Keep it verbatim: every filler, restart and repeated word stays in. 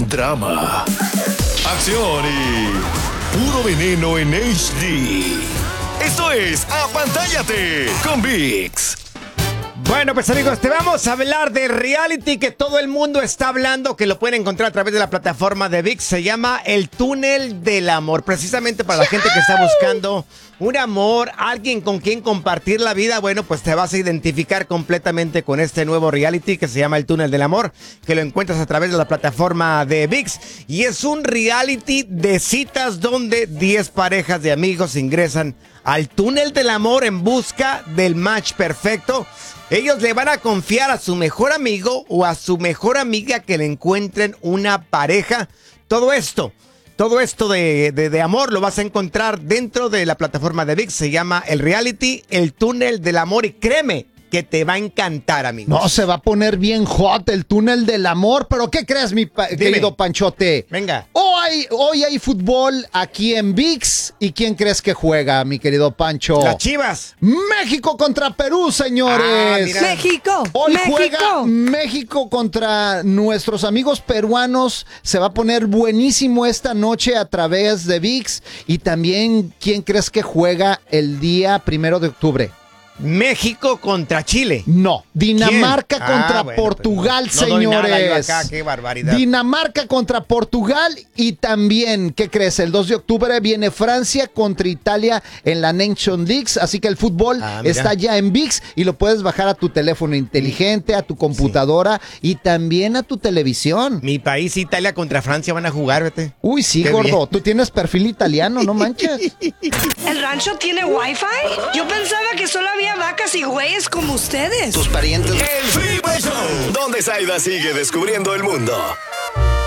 drama, acción y puro veneno en H D. Esto es Apantállate con ViX. Bueno, pues amigos, te vamos a hablar de reality que todo el mundo está hablando, que lo pueden encontrar a través de la plataforma de ViX. Se llama El Túnel del Amor, precisamente para la gente que está buscando un amor, alguien con quien compartir la vida. Bueno, pues te vas a identificar completamente con este nuevo reality que se llama El Túnel del Amor, que lo encuentras a través de la plataforma de ViX. Y es un reality de citas donde diez parejas de amigos ingresan al túnel del amor en busca del match perfecto. Ellos le van a confiar a su mejor amigo o a su mejor amiga que le encuentren una pareja. Todo esto, todo esto de, de, de amor lo vas a encontrar dentro de la plataforma de ViX. Se llama el reality El Túnel del Amor y créeme que te va a encantar, amigos. No, se va a poner bien hot el túnel del amor, pero ¿qué crees, mi pa- querido Panchote? Venga. Hoy, hoy hay fútbol aquí en ViX. ¿Y quién crees que juega, mi querido Pancho? Las Chivas. México contra Perú, señores. Ah, mira. México. Hoy México. juega México contra nuestros amigos peruanos. Se va a poner buenísimo esta noche a través de ViX. Y también, ¿quién crees que juega el día primero de octubre? México contra Chile. No, Dinamarca ¿Quién? contra Ah, bueno, Portugal, pues no, no doy señores. nada yo acá, qué barbaridad. Dinamarca contra Portugal y también, ¿qué crees? El dos de octubre viene Francia contra Italia en la Nation League, así que el fútbol Ah, mira. está ya en ViX y lo puedes bajar a tu teléfono inteligente, a tu computadora y también a tu televisión. Mi país, Italia contra Francia, van a jugar, vete. Uy, sí, Qué gordo, bien. tú tienes perfil italiano, no manches. ¿El rancho tiene wifi? Yo pensaba que solo había vacas y güeyes como ustedes. El Freeway Show, donde Zaida sigue descubriendo el mundo